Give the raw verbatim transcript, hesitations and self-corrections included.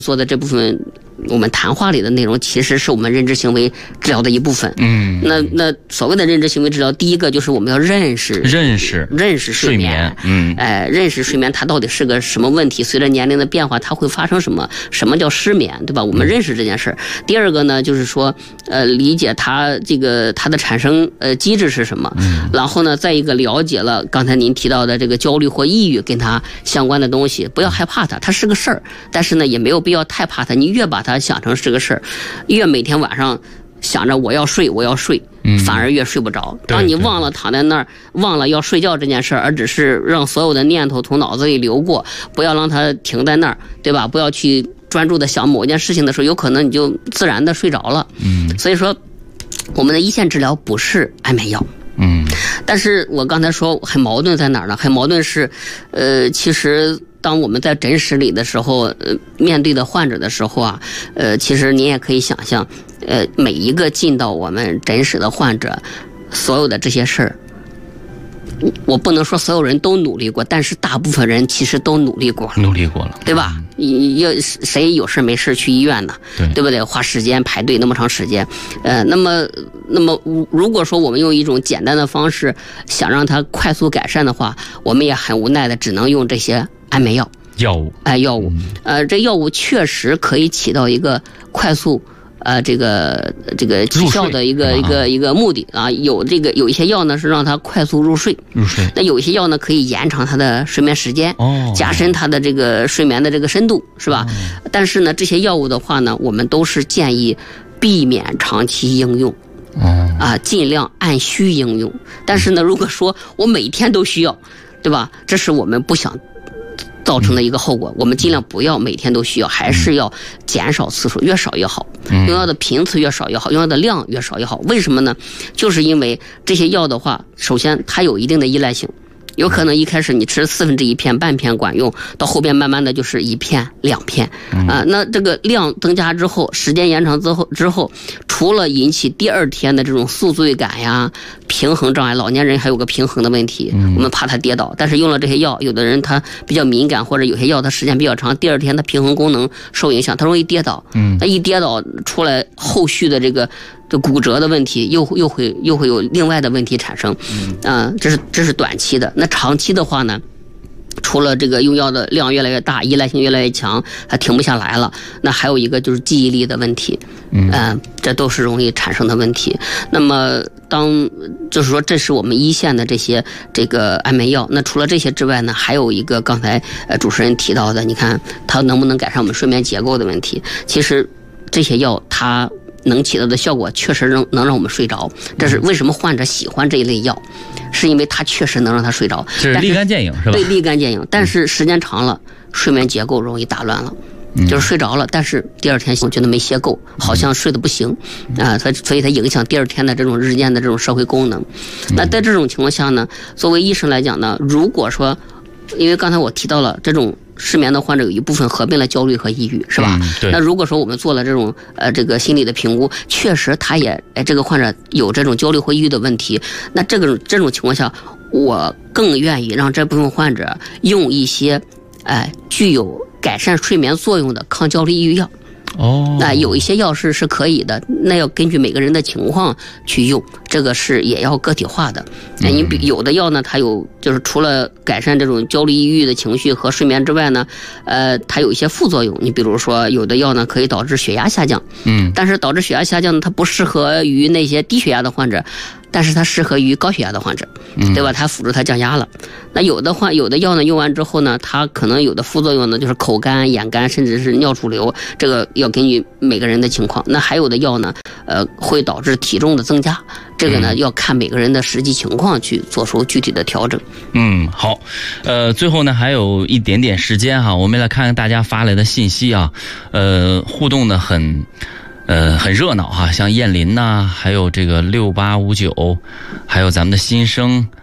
做的这部分，我们谈话里的内容，其实是我们认知行为治疗的一部分。嗯，那那所谓的认知行为治疗，第一个就是我们要认识认识认识睡眠，睡眠嗯， 哎，认识睡眠它到底是个什么问题，随着年龄的变化，它会发生什么？什么叫失眠，对吧？我们认识这件事儿。嗯、第二个呢，就是说，呃，理解它这个它的产生呃机制是什么。嗯，然后呢，再一个了解了刚才您提到的这个焦虑或抑郁跟它相关的东西，不要害怕它，它是个事儿，但是呢，也没有必要太怕它。你越把它想成是个事儿，越每天晚上想着我要睡我要睡，反而越睡不着。当你忘了躺在那儿，忘了要睡觉这件事儿，而只是让所有的念头从脑子里流过，不要让它停在那儿，对吧？不要去专注的想某一件事情的时候，有可能你就自然的睡着了。嗯，所以说我们的一线治疗不是安眠药。嗯，但是我刚才说很矛盾在哪儿呢？很矛盾是，呃，其实当我们在诊室里的时候，呃，面对的患者的时候啊，呃，其实您也可以想象，呃，每一个进到我们诊室的患者，所有的这些事儿，我不能说所有人都努力过，但是大部分人其实都努力过了， 努力过了， 对吧？有谁有事没事去医院呢？对，对不对？花时间排队那么长时间，呃，那么，那么如果说我们用一种简单的方式想让它快速改善的话，我们也很无奈的只能用这些安眠药。 药物， 哎，药物，呃，这药物确实可以起到一个快速。呃，这个这个起效的一个一个一个目的啊，有这个有一些药呢是让它快速入睡， 入睡。 那有一些药呢可以延长它的睡眠时间，哦，加深它的这个睡眠的这个深度，是吧？哦、但是呢，这些药物的话呢，我们都是建议避免长期应用，哦，啊，尽量按需应用。但是呢，如果说我每天都需要，对吧？这是我们不想造成的一个后果，我们尽量不要每天都需要，还是要减少次数，越少越好，用药的频次越少越好，用药的量越少越好。为什么呢？就是因为这些药的话，首先它有一定的依赖性，有可能一开始你吃四分之一片半片管用，到后边慢慢的就是一片两片啊、呃。那这个量增加之后，时间延长之后之后，除了引起第二天的这种宿醉感呀、平衡障碍，老年人还有个平衡的问题，我们怕他跌倒。但是用了这些药，有的人他比较敏感，或者有些药它时间比较长，第二天他平衡功能受影响，他容易跌倒。嗯，那一跌倒出来，后续的这个这骨折的问题又又会又会有另外的问题产生。嗯，呃、这是这是短期的。那长期的话呢，除了这个用药的量越来越大，依赖性越来越强，它停不下来了。那还有一个就是记忆力的问题，嗯、呃，这都是容易产生的问题。那么当就是说，这是我们一线的这些这个安眠药。那除了这些之外呢，还有一个刚才呃主持人提到的，你看它能不能改善我们睡眠结构的问题？其实这些药它能起到的效果确实能能让我们睡着，这是为什么患者喜欢这一类药，是因为它确实能让他睡着， 这是立竿见影是吧？ 对，立竿见影。但是时间长了，睡眠结构容易打乱了。嗯、就是睡着了，但是第二天我觉得没歇够，好像睡得不行啊，它所以它影响第二天的这种日间的这种社会功能。那在这种情况下呢，作为医生来讲呢，如果说，因为刚才我提到了这种失眠的患者有一部分合并了焦虑和抑郁，是吧？嗯、对。那如果说我们做了这种呃这个心理的评估，确实他也哎这个患者有这种焦虑或抑郁的问题，那这个这种情况下，我更愿意让这部分患者用一些哎、呃、具有改善睡眠作用的抗焦虑抑郁药。哦，那有一些药是是可以的，那要根据每个人的情况去用，这个是也要个体化的。那你比有的药呢，它有就是除了改善这种焦虑抑郁的情绪和睡眠之外呢，呃，它有一些副作用。你比如说，有的药呢可以导致血压下降，嗯，但是导致血压下降，它不适合于那些低血压的患者。但是它适合于高血压的患者，对吧？它辅助它降压了。那有的患有的药呢，用完之后呢，它可能有的副作用呢，就是口干、眼干，甚至是尿出流。这个要根据每个人的情况。那还有的药呢，呃，会导致体重的增加。这个呢，要看每个人的实际情况去做出具体的调整。 嗯，好，呃，最后呢还有一点点时间哈，我们来看看大家发来的信息啊，呃，互动呢很。呃，很热闹哈，像燕林呐、啊，还有这个六八五九，还有咱们的新生